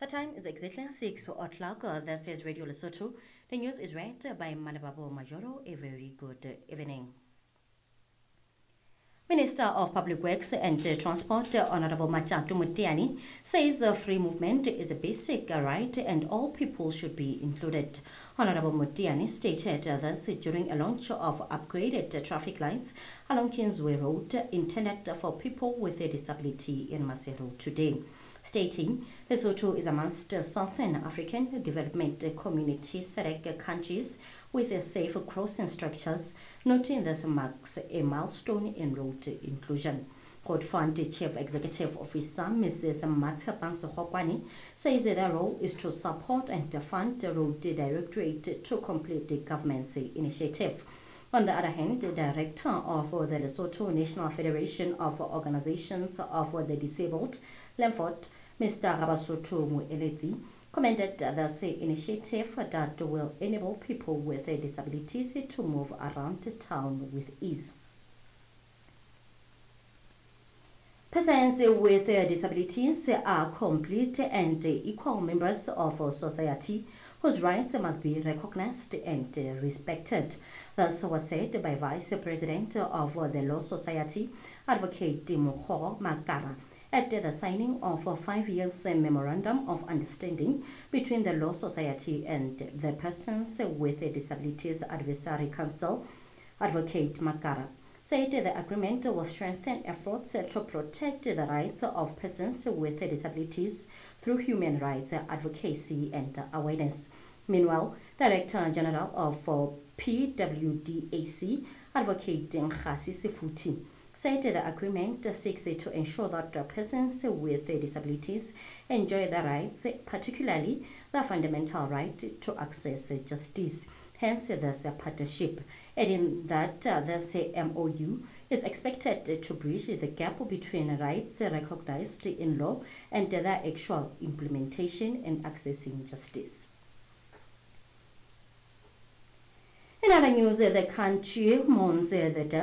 time is exactly 6 o'clock. This is Radio Lesotho. The news is read by Malababo Majoro. A very good evening. Minister of Public Works and Transport, Honorable Matjatu Mutiani, says free movement is a basic right and all people should be included. Honorable Mutiani stated this during a launch of upgraded traffic lights along Kingsway Road intended for people with a disability in Maseru today, stating Lesotho is amongst Southern African Development Community SADC countries with safe crossing structures, noting this marks a milestone in road inclusion. Code Fund Chief Executive Officer Mrs. Matshepang Sehokwani says their role is to support and fund the Road Directorate to complete the government's initiative. On the other hand, the Director of the Lesotho National Federation of Organizations of the Disabled, LEMFOD, Mr. Rabasoto Muelezi, commended this initiative that will enable people with disabilities to move around town with ease. Persons with disabilities are complete and equal members of society whose rights must be recognized and respected. This was said by Vice President of the Law Society, Advocate Mokgoro Makara, at the signing of a 5-year memorandum of understanding between the Law Society and the Persons with Disabilities Advisory Council. Advocate Makara said the agreement will strengthen efforts to protect the rights of persons with disabilities through human rights advocacy and awareness. Meanwhile, Director General of PWDAC, Advocate Nkasi Sifuti, said the agreement seeks to ensure that persons with disabilities enjoy the rights, particularly the fundamental right to access justice. Hence, this partnership, adding that this MOU is expected to bridge the gap between rights recognized in law and their actual implementation and accessing justice. In other news, the country mourns the death